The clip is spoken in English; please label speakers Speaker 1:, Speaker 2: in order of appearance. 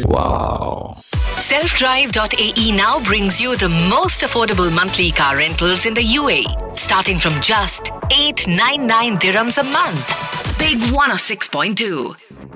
Speaker 1: Wow.
Speaker 2: Selfdrive.ae now brings you the most affordable monthly car rentals in the UAE, starting from just 899 dirhams a month. Big 106.2.